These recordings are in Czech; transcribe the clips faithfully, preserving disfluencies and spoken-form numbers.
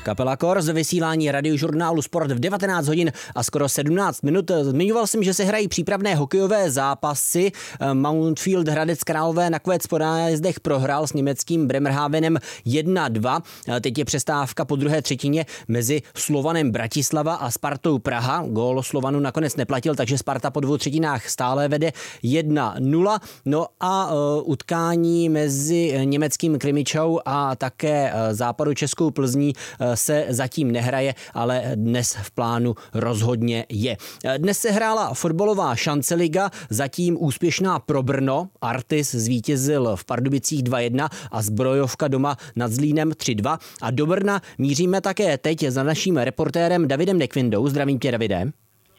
Kapela Kor z vysílání radiožurnálu Sport v devatenáct hodin a skoro sedmnáct minut. Zmiňoval jsem, že se hrají přípravné hokejové zápasy. Mountfield Hradec Králové nakonec po nájezdech prohrál s německým Bremerhavenem jedna dva. Teď je přestávka po druhé třetině mezi Slovanem Bratislava a Spartou Praha. Gól Slovanu nakonec neplatil, takže Sparta po dvou třetinách stále vede jedna nula. No a uh, utkání mezi německým Krimičou a také uh, západu Českou Plzní uh, se zatím nehraje, ale dnes v plánu rozhodně je. Dnes se hrála fotbalová šanceliga, zatím úspěšná pro Brno. Artis zvítězil v Pardubicích dva jedna a Zbrojovka doma nad Zlínem tři dva. A do Brna míříme také teď za naším reportérem Davidem Nekvindou. Zdravím tě, Davide.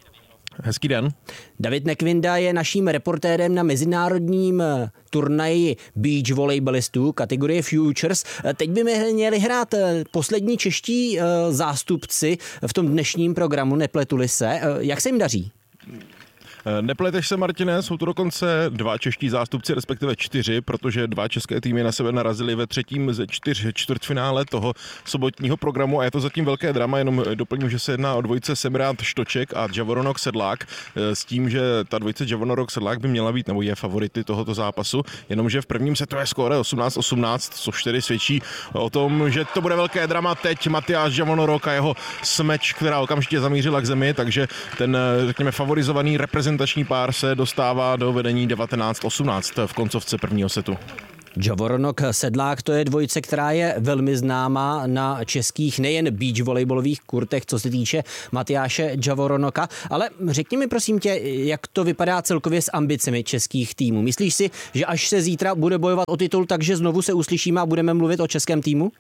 Hezký den. David Nekvinda je naším reportérem na mezinárodním turnaji beach volejbalistů kategorie Futures. Teď by měli hrát poslední čeští zástupci v tom dnešním programu, nepletuli se. Jak se jim daří? Nepleteš se, Martine, jsou to dokonce dva čeští zástupci, respektive čtyři, protože dva české týmy na sebe narazily ve třetím ze čtyř čtvrtfinále toho sobotního programu a je to zatím velké drama, jenom doplním, že se jedná o dvojice Semrát Štoček a Javoronok Sedlák, s tím, že ta dvojice Javoronok Sedlák by měla být nebo je favority tohoto zápasu, jenomže v prvním setu je skóre osmnáct osmnáct, což tedy svědčí o tom, že to bude velké drama. Teď Matyáš Javonorok a jeho smeč, která okamžitě zamířila k zemi, takže ten, řekněme, favorizovaný reprezentační pár se dostává do vedení devatenáct osmnáct v koncovce prvního setu. Javoronok Sedlák, to je dvojice, která je velmi známá na českých nejen beach volejbalových kurtech, co se týče Matyáše Javoronoka, ale řekni mi prosím tě, jak to vypadá celkově s ambicemi českých týmů. Myslíš si, že až se zítra bude bojovat o titul, takže znovu se uslyšíme a budeme mluvit o českém týmu?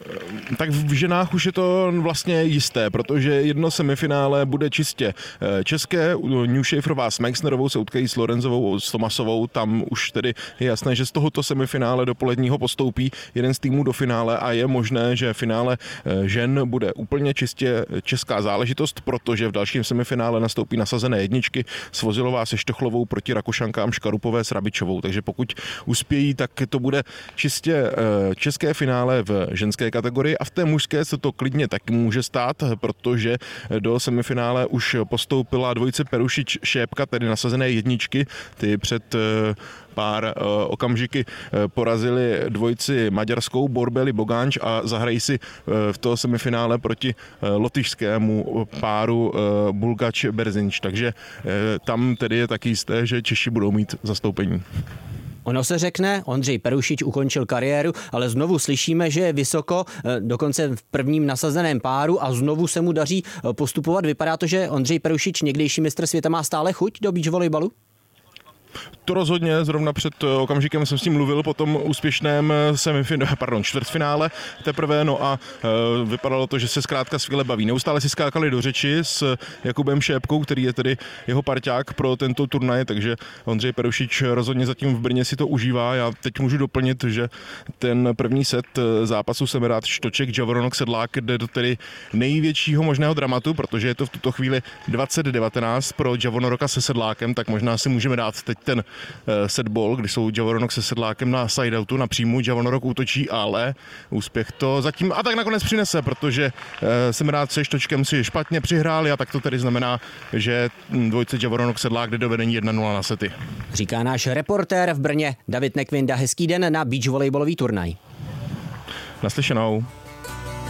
Tak v ženách už je to vlastně jisté, protože jedno semifinále bude čistě české. New Schaeferová s Meixnerovou se utkají s Lorenzovou, s Tomasovou. Tam už tedy je jasné, že z tohoto semifinále dopoledního postoupí jeden z týmů do finále a je možné, že finále žen bude úplně čistě česká záležitost, protože v dalším semifinále nastoupí nasazené jedničky Svozilová se Štochlovou proti Rakušankám Škarupové s Rabičovou. Takže pokud uspějí, tak to bude čistě české finále v ženské kategorii a v té mužské se to klidně taky může stát, protože do semifinále už postoupila dvojice Perušič Šépka, tedy nasazené jedničky. Ty před pár okamžiky porazili dvojici maďarskou Borbeli Bogánč a zahrají si v toho semifinále proti lotyšskému páru Bulgač Berzinč. Takže tam tedy je taky jisté, že Češi budou mít zastoupení. Ono se řekne, Ondřej Perušič ukončil kariéru, ale znovu slyšíme, že je vysoko, dokonce v prvním nasazeném páru a znovu se mu daří postupovat. Vypadá to, že Ondřej Perušič, někdejší mistr světa, má stále chuť do beach volejbalu? To rozhodně, zrovna před okamžikem jsem s tím mluvil po tom úspěšném semifinále, pardon, čtvrtfinále teprve, no a e, vypadalo to, že se zkrátka skvěle baví. Neustále si skákali do řeči s Jakubem Šépkou, který je tedy jeho parťák pro tento turnaj, takže Ondřej Perušič rozhodně zatím v Brně si to užívá. Já teď můžu doplnit, že ten první set zápasu Semrát Štoček Javoronok Sedlák jde do tedy největšího možného dramatu, protože je to v tuto chvíli dvacet devatenáct pro Javonoroka se Sedlákem, tak možná si můžeme dát teď ten setball, kdy jsou Javoronok se Sedlákem na sideoutu, na příjmu, Javonorok útočí, ale úspěch to zatím a tak nakonec přinese, protože Semrát se Štočkem si špatně přihráli a tak to tedy znamená, že dvojce Javoronok Sedlák jde do vedení jedna nula na sety. Říká náš reportér v Brně David Nekvinda. Hezký den na beach volejbalový turnaj. Naslyšenou.